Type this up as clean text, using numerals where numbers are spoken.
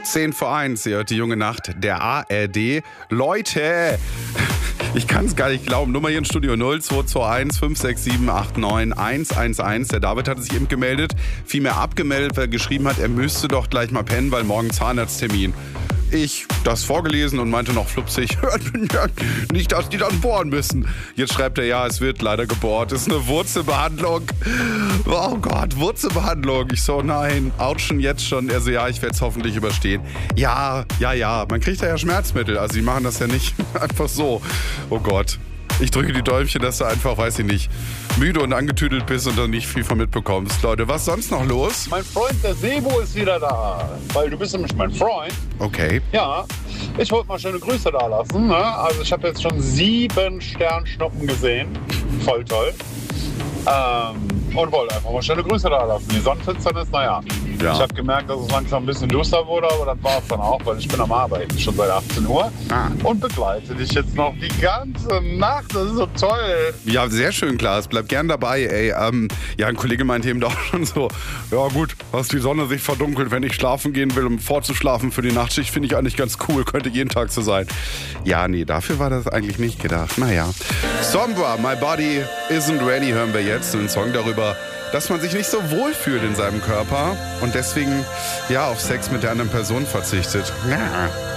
10 vor 1, ihr hört die junge Nacht der ARD. Leute, ich kann es gar nicht glauben. Nummer hier im Studio 0221 567 89 111. Der David hat sich eben gemeldet. Vielmehr abgemeldet, weil er geschrieben hat, er müsste doch gleich mal pennen, weil morgen Zahnarzttermin. Ich das vorgelesen und meinte noch flupsig, nicht, dass die dann bohren müssen. Jetzt schreibt er, ja, es wird leider gebohrt. Das ist eine Wurzelbehandlung. Oh Gott, Wurzelbehandlung. Ich so, nein, ouchen jetzt schon. Er so, ja, ich werde es hoffentlich überstehen. Ja, man kriegt da ja Schmerzmittel. Also die machen das ja nicht einfach so. Oh Gott. Ich drücke die Däumchen, dass du einfach, weiß ich nicht, müde und angetüdelt bist und dann nicht viel von mitbekommst. Leute, was sonst noch los? Mein Freund, der Sebo, ist wieder da. Weil du bist nämlich mein Freund. Okay. Ja, ich wollte mal schöne Grüße da lassen. Ne? Also ich habe jetzt schon 7 Sternschnuppen gesehen. Voll toll. Und wollte einfach mal schöne Grüße da lassen. Die Sonnenfinsternis, naja. Ja. Ich habe gemerkt, dass es langsam ein bisschen duster wurde, aber das war es dann auch, weil ich bin am Arbeiten, schon seit 18 Uhr. Und begleite dich jetzt noch die ganze Nacht. Das ist so toll. Ja, sehr schön, Klaas. Bleib gern dabei, ey. Ja, ein Kollege meinte eben doch schon so, ja gut, dass die Sonne sich verdunkelt, wenn ich schlafen gehen will, um vorzuschlafen für die Nachtschicht, finde ich eigentlich ganz cool. Könnte jeden Tag so sein. Ja, nee, dafür war das eigentlich nicht gedacht. Naja. Sombra, My Body Isn't Ready, hören wir jetzt. Einen Song darüber, dass man sich nicht so wohl fühlt in seinem Körper und deswegen ja auf Sex mit der anderen Person verzichtet. Ja.